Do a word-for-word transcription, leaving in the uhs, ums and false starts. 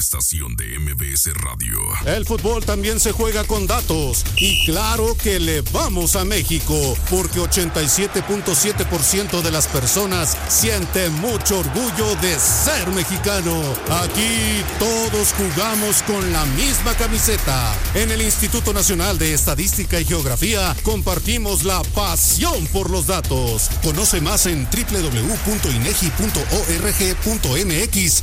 estación de M B S Radio. El fútbol también se juega con datos. Y claro que le vamos a México, porque ochenta y siete punto siete por ciento de las personas sienten mucho orgullo de ser mexicano. Aquí todos jugamos con la misma camiseta. En el Instituto Nacional de Estadística y Geografía compartimos la pasión por los datos. Conoce más en doble u doble u doble u punto inegi punto org punto m x